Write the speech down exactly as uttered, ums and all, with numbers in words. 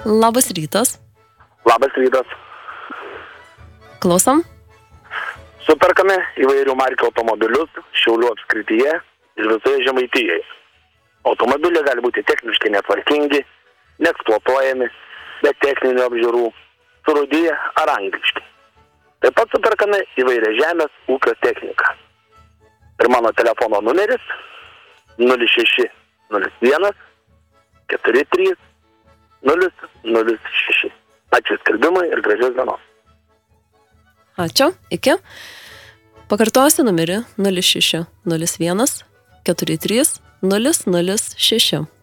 Labas rytas. Labas rytas. Klausom. Superkame įvairių markių automobilius Šiaulių apskrityje ir visoje Žemaitijoje. Automobiliai gali būti techniškai netvarkingi, neeksploatuojami, be techninių apžiūrų, surūdiję ar angliški. Taip pat superkame įvairią žemės ūkio techniką. Ir mano telefono numeris nulis šeši nulis vienas keturi trys nulis nulis šeši. Ačiū skelbimui ir gražios dienos. Ačiū, iki. Pakartosiu numerį nulis šeši nulis vienas keturi trys nulis nulis šeši.